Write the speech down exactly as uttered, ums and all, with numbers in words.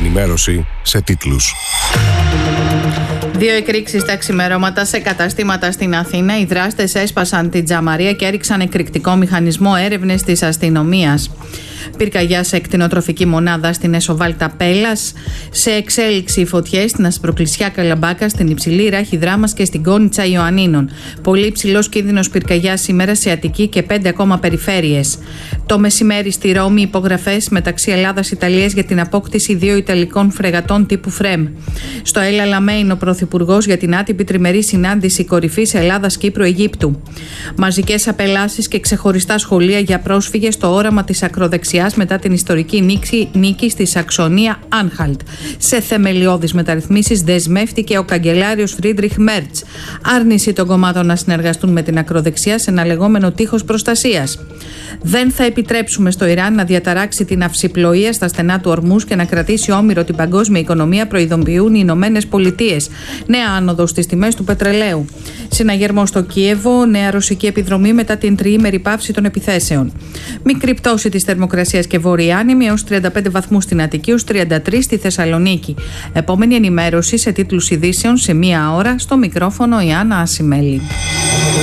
ενημέρωση σε τίτλους. Δύο εκρήξεις τα ξημερώματα σε καταστήματα στην Αθήνα. Οι δράστες έσπασαν την τζαμαρία και έριξαν εκρηκτικό μηχανισμό, έρευνες της αστυνομίας. Πυρκαγιά σε κτηνοτροφική μονάδα στην Εσοβάλτα Πέλας. Σε εξέλιξη φωτιές στην Ασπροκλησιά Καλαμπάκα, στην Υψηλή Ράχη Δράμας και στην Κόνιτσα Ιωαννίνων. Πολύ υψηλός κίνδυνος πυρκαγιάς σήμερα σε Αττική και πέντε ακόμα περιφέρειες. Το μεσημέρι στη Ρώμη υπογραφές μεταξύ Ελλάδας-Ιταλίας για την απόκτηση δύο Ιταλικών φρεγατών τύπου Φρέμ. Στο Έλα Λαμέιν ο Πρωθυπουργός για την άτυπη τριμερή συνάντηση κορυφής Ελλάδας-Κύπρου-Αιγύπτου. Μαζικές απελάσεις και ξεχωριστά σχολεία για πρόσφυγες στο όραμα της ακροδεξιάς μετά την ιστορική νίκη, νίκη στη Σαξονία Άνχαλτ. Σε θεμελιώδεις μεταρρυθμίσεις δεσμεύτηκε ο καγκελάριος Φρίντριχ Μέρτς. Άρνηση των κομμάτων να συνεργαστούν με την ακροδεξιά σε ένα λεγόμενο τείχος προστασίας. Δεν θα επιτρέψουμε στο Ιράν να διαταράξει την αυσιπλοεία στα στενά του Ορμούς και να κρατήσει όμηρο την παγκόσμια οικονομία, προειδοποιούν οι Ηνωμένες Πολιτείες. Νέα άνοδο στις τιμές του πετρελαίου. Συναγερμό στο Κίεβο, νέα ρωσική επιδρομή μετά την τριήμερη πάυση των επιθέσεων. Μικρή πτώση της θερμοκρασίας και βόρεια άνεμη έως τριάντα πέντε βαθμούς στην Αττική, έως τριάντα τρεις στη Θεσσαλονίκη. Επόμενη ενημέρωση σε τίτλους ειδήσεων σε μία ώρα, στο μικρόφωνο η Άννα Ασημέλη.